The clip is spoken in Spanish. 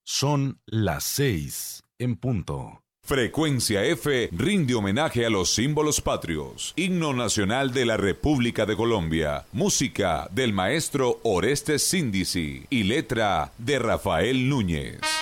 Son las 6 en punto. Frecuencia F rinde homenaje a los símbolos patrios. Himno nacional de la República de Colombia. Música del maestro Orestes Síndici y letra de Rafael Núñez.